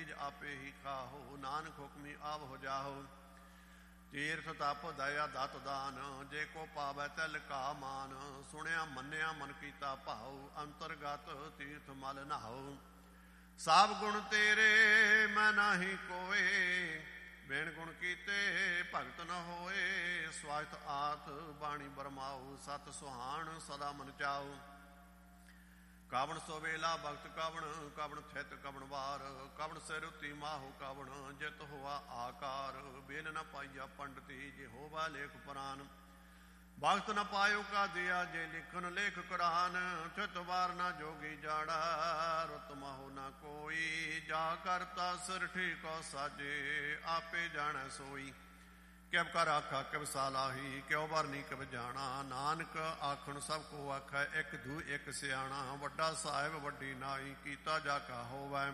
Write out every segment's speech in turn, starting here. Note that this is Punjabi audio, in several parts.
ਚੀਜ਼ ਆਪੇ ਹੀ ਖਾਹੋ। ਨਾਨਕ ਹੁਕਮੀ ਆਵ ਹੋ ਜਾਹੋ। ਤੀਰਥ ਤਪ ਦਇਆ ਦਤ ਦਾਨ, ਜੇ ਕੋ ਪਾਵੈ ਤਿਲ ਕਾ ਮਾਨ। ਸੁਣਿਆ ਮੰਨਿਆ ਮਨ ਕੀਤਾ ਭਾਉ, ਅੰਤਰਗਤ ਤੀਰਥ ਮਲ ਨਹਾਉ। ਸਭ ਗੁਣ ਤੇਰੇ ਮੈਂ ਨਾਹੀ ਕੋਏ, ਬਿਨ ਗੁਣ ਕੀਤੇ ਭਗਤ ਨ ਹੋਏ। ਸਵਾਇਤ ਆਤ ਬਾਣੀ ਬਰਮਾਉ, ਸਤ ਸੁਹਾਣ ਸਦਾ ਮਨ ਚਾਉ। ਕਾਵਣ ਸੋ ਵੇਲਾ ਭਗਤ ਕਾਵਣ, ਕਾਵਣ ਥਿਤ ਕਾਵਣ ਵਾਰ। ਕਾਵਣ ਸਿਰੁਤੀ ਮਾਹੋ ਕਾਵਣ, ਜਿਤ ਹੋਆ ਆਕਾਰ। ਬੇਲ ਨ ਪਾਈਆ ਪੰਡਤੀ, ਜੇ ਹੋਵਾ ਲੇਖ ਪੁਰਾਨ। ਭਗਤ ਨ ਪਾਇਓ ਕਾ ਦਿਆ, ਜੇ ਲਿਖਨ ਲੇਖ ਕੁਰਾਨ। ਥਿਤ ਵਾਰ ਨਾ ਜੋਗੀ ਜਾੜਾ, ਰੁਤ ਮਾਹੋ ਨਾ ਕੋਈ। ਜਾ ਕਰਤਾ ਸਿਰ ਠੀਕੋ ਸਾਜੇ, ਆਪੇ ਜਾਣੈ ਸੋਈ। ਕਿਵ ਕਰ ਆਖਾ ਕਿਵ ਸਾਲਾਹੀ, ਕਿਉ ਵਰਨੀ ਕਿਵ ਜਾਣਾ। ਨਾਨਕ ਆਖਣ ਸਭ ਕੋ ਆਖੈ, ਇੱਕ ਦੂ ਇੱਕ ਸਿਆਣਾ। ਵੱਡਾ ਸਾਹਿਬ ਵੱਡੀ ਨਾਈ, ਕੀਤਾ ਜਾ ਕਾ ਹੋਵੈ।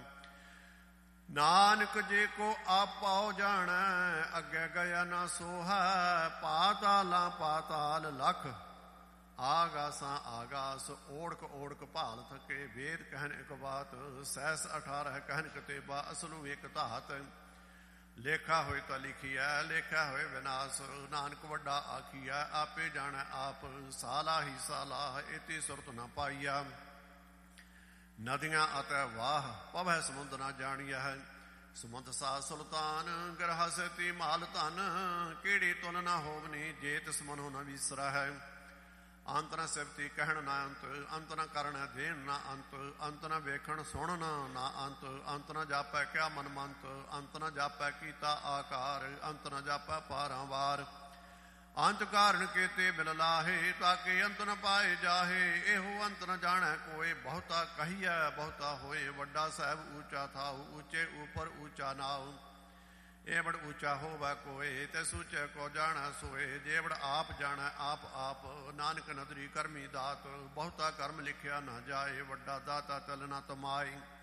ਨਾਨਕ ਜੇ ਕੋ ਆਪਾਉ ਜਾਣੈ, ਅੱਗੇ ਗਿਆ ਨਾ ਸੋਹੈ। ਪਾਤਾਲਾਂ ਪਾਤਾਲ ਲਖ, ਆਗਾਸਾਂ ਆਗਾਸ। ਓੜਕ ਓੜਕ ਭਾਲ ਥਕੇ, ਵੇਦ ਕਹਿਨ ਇੱਕ ਬਾਤ। ਸਹਿਸ 18 ਕਹਿਨ ਕਤੇਬਾ, ਅਸਲੂ ਇੱਕ ਧਾਤ। ਲੇਖਾ ਹੋਏ ਤਾਂ ਲਿਖੀਐ, ਲੇਖਾ ਹੋਏ ਵਿਨਾਸ਼। ਨਾਨਕ ਵੱਡਾ ਆਖੀਐ, ਆਪੇ ਜਾਣੈ ਆਪ। ਸਾਲਾ ਹੀ ਸਾਲਾ, ਇਤੀ ਸੁਰਤ ਨਾ ਪਾਈਆ। ਨਦੀਆਂ ਅਤੇ ਵਾਹ, ਪਵੈ ਸਮੁੰਦ ਨਾ ਜਾਣੀਐ। ਸਮੁੰਦ ਸਾ ਸੁਲਤਾਨ, ਗ੍ਰਹ ਸੇਤੀ ਮਾਲ ਧਨ। ਕਿਹੜੀ ਤੁਲ ਨਾ ਹੋਵਨੀ, ਜੇ ਤਿਸ ਮਨੋ ਨਾ ਵਿਸਰੈ ਹੈ। ਅੰਤ ਨ ਸਿਫਤੀ ਕਹਿਣ ਨਾ ਅੰਤ, ਅੰਤ ਨ ਕਰਨ ਦੇਣ ਨਾ ਅੰਤ। ਅੰਤ ਨ ਵੇਖਣ ਸੁਣਨ ਨਾ ਅੰਤ। ਅੰਤ ਨ ਜਾਪੈ ਕਿਆ ਮਨ ਮੰਤ, ਅੰਤ ਨ ਜਾਪੈ ਕੀਤਾ ਆਕਾਰ। ਅੰਤ ਨ ਜਾਪੈ ਪਾਰਾਵਾਰ। ਅੰਤ ਕਾਰਨ ਕੇਤੇ ਬਿਲ ਲਾਹੇ, ਤਾਕੇ ਅੰਤ ਨ ਪਾਏ ਜਾਹੇ। ਇਹੋ ਅੰਤ ਨ ਜਾਣੈ ਕੋਏ, ਬਹੁਤਾ ਕਹੀਐ ਬਹੁਤਾ ਹੋਏ। ਵੱਡਾ ਸਾਹਿਬ ਊਚਾ ਥਾਉ, ਊਚੇ ਉਪਰ ਊਚਾ ਨਾਉ। ਏਵੜ ਊਚਾ ਹੋਵੈ ਕੋਏ, ਤੇ ਸੂਚੈ ਕੋ ਜਾਣੈ ਸੋਏ। ਜੇਵੜ ਆਪ ਜਾਣੈ ਆਪ ਆਪ, ਨਾਨਕ ਨਦਰੀ ਕਰਮੀ ਦਾਤ। ਬਹੁਤਾ ਕਰਮ ਲਿਖਿਆ ਨਾ ਜਾਏ, ਵੱਡਾ ਦਾਤਾ ਤਲ ਨਾ ਤਮਾਏ।